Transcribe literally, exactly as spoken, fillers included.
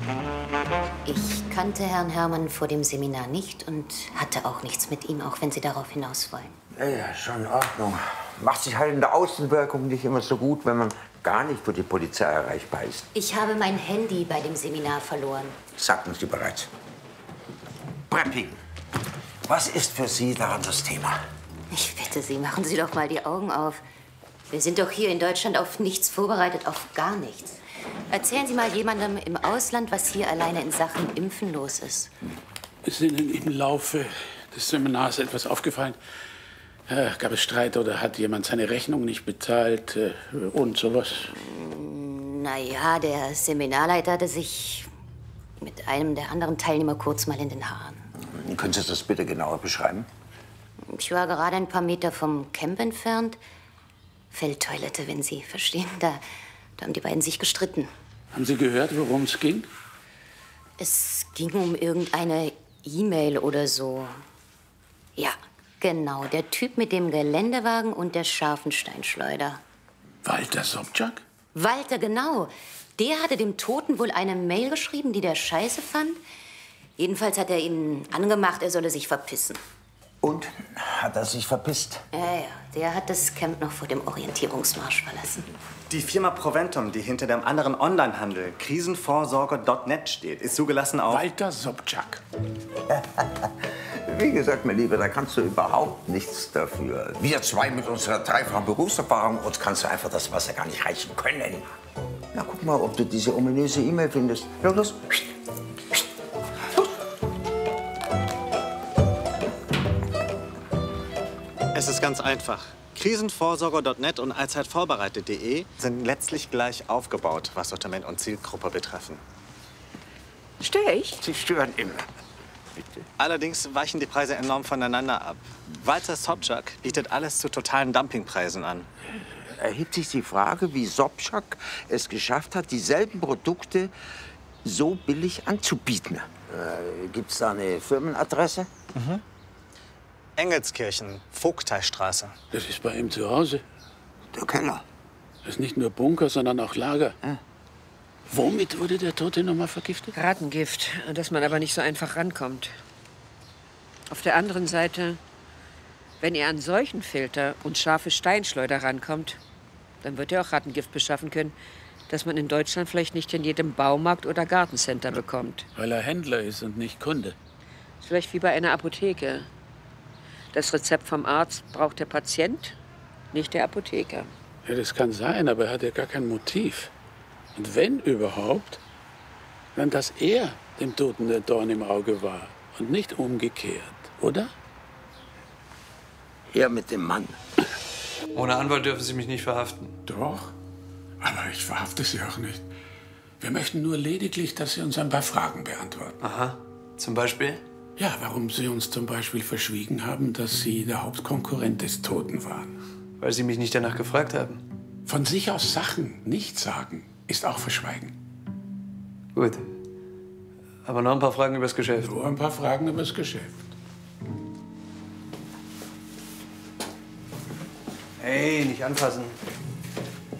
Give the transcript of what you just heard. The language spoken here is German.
Ich kannte Herrn Herrmann vor dem Seminar nicht und hatte auch nichts mit ihm, auch wenn Sie darauf hinaus wollen. Ja, ja, schon in Ordnung. Macht sich halt in der Außenwirkung nicht immer so gut, wenn man gar nicht für die Polizei erreichbar ist. Ich habe mein Handy bei dem Seminar verloren. Sagten Sie bereits. Prepping. Was ist für Sie daran das Thema? Ich bitte Sie, machen Sie doch mal die Augen auf. Wir sind doch hier in Deutschland auf nichts vorbereitet, auf gar nichts. Erzählen Sie mal jemandem im Ausland, was hier alleine in Sachen Impfen los ist. Ist Ihnen im Laufe des Seminars etwas aufgefallen? Äh, gab es Streit oder hat jemand seine Rechnung nicht bezahlt äh, und sowas? Na ja, der Seminarleiter hatte sich mit einem der anderen Teilnehmer kurz mal in den Haaren. Können Sie das bitte genauer beschreiben? Ich war gerade ein paar Meter vom Camp entfernt. Feldtoilette, wenn Sie verstehen. Da, da haben die beiden sich gestritten. Haben Sie gehört, worum es ging? Es ging um irgendeine E-Mail oder so. Ja, genau. Der Typ mit dem Geländewagen und der scharfen Steinschleuder. Walter Sobczak? Walter, genau. Der hatte dem Toten wohl eine Mail geschrieben, die der scheiße fand. Jedenfalls hat er ihn angemacht, er solle sich verpissen. Und? Hat er sich verpisst? Ja, ja. Der hat das Camp noch vor dem Orientierungsmarsch verlassen. Die Firma Proventum, die hinter dem anderen Onlinehandel krisenvorsorge Punkt net steht, ist zugelassen auf... Walter Sobczak. Wie gesagt, mein Lieber, da kannst du überhaupt nichts dafür. Wir zwei mit unserer dreifachen Berufserfahrung, uns kannst du einfach das Wasser gar nicht reichen können. Na, guck mal, ob du diese ominöse E-Mail findest. Ja, los. Es ist ganz einfach. krisenvorsorge Punkt net und allzeitvorbereitet Punkt de sind letztlich gleich aufgebaut, was Sortiment und Zielgruppe betreffen. Störe ich? Sie stören immer. Bitte. Allerdings weichen die Preise enorm voneinander ab. Walter Sobczak bietet alles zu totalen Dumpingpreisen an. Erhebt sich die Frage, wie Sobczak es geschafft hat, dieselben Produkte so billig anzubieten. Äh, gibt's da eine Firmenadresse? Mhm. Engelskirchen, Vogteistraße. Das ist bei ihm zu Hause. Der Keller. Das ist nicht nur Bunker, sondern auch Lager. Ja. Womit wurde der Tote nochmal vergiftet? Rattengift, an das man aber nicht so einfach rankommt. Auf der anderen Seite, wenn er an Seuchenfilter und scharfe Steinschleuder rankommt, dann wird er auch Rattengift beschaffen können, das man in Deutschland vielleicht nicht in jedem Baumarkt oder Gartencenter bekommt. Weil er Händler ist und nicht Kunde. Ist vielleicht wie bei einer Apotheke. Das Rezept vom Arzt braucht der Patient, nicht der Apotheker. Ja, das kann sein, aber er hat ja gar kein Motiv. Und wenn überhaupt, dann, dass er dem Toten der Dorn im Auge war und nicht umgekehrt, oder? Er mit dem Mann. Ohne Anwalt dürfen Sie mich nicht verhaften. Doch, aber ich verhafte Sie auch nicht. Wir möchten nur lediglich, dass Sie uns ein paar Fragen beantworten. Aha, zum Beispiel? Ja, warum Sie uns zum Beispiel verschwiegen haben, dass Sie der Hauptkonkurrent des Toten waren. Weil Sie mich nicht danach gefragt haben. Von sich aus Sachen nicht sagen, ist auch Verschweigen. Gut. Aber noch ein paar Fragen übers Geschäft. Nur ein paar Fragen übers Geschäft. Hey, nicht anfassen.